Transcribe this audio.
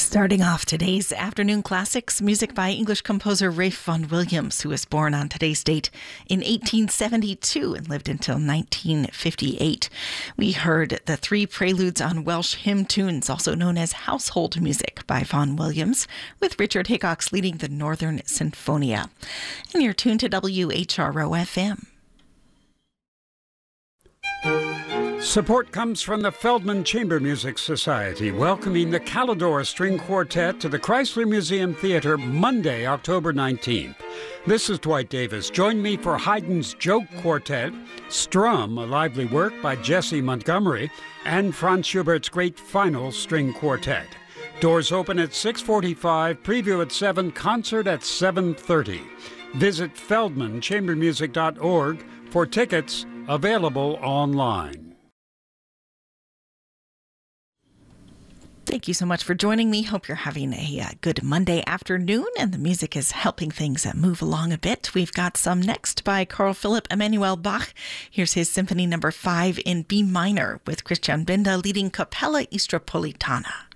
Starting off today's afternoon classics, music by English composer Ralph Vaughan Williams, who was born on today's date in 1872 and lived until 1958. We heard the three preludes on Welsh hymn tunes, also known as household music, by Vaughan Williams, with Richard Hickox leading the Northern Sinfonia. And you're tuned to WHRO-FM. Support comes from the Feldman Chamber Music Society, welcoming the Calidore String Quartet to the Chrysler Museum Theater Monday, October 19th. This is Dwight Davis. Join me for Haydn's Joke Quartet, Strum, a lively work by Jesse Montgomery, and Franz Schubert's Great Final String Quartet. Doors open at 6:45, preview at 7, concert at 7:30. Visit feldmanchambermusic.org for tickets, available online. Thank you so much for joining me. Hope you're having a good Monday afternoon and the music is helping things move along a bit. We've got some next by Carl Philipp Emanuel Bach. Here's his Symphony No. 5 in B minor with Christian Binder leading Capella Istropolitana.